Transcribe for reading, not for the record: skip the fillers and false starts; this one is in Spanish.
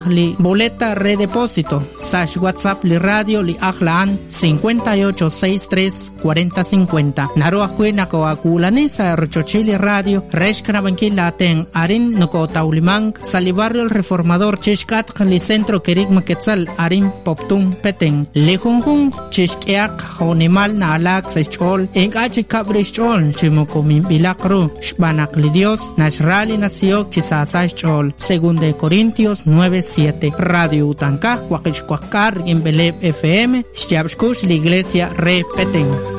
li boleta redepósito. Sash WhatsApp li radio li ajlaan 58634050. Naroa kuena ko akulani sa Rochochili Radio. Reshkana bankila aten arin noko taulimang sa li barrio el reformador chishkat li centro kerik maketzal arin poptum peteng. Lejunjun chishkeak honimal na alak sa chol. Engache kabrish chol chimoko mimbilakru. Shbanak li Dios nashrali nasiok chisasay chol. Según de Corintios 9:7. Radio Utanka, Huaquichcuacar, en Beleb FM, Xyabshkush, la iglesia Re Petén.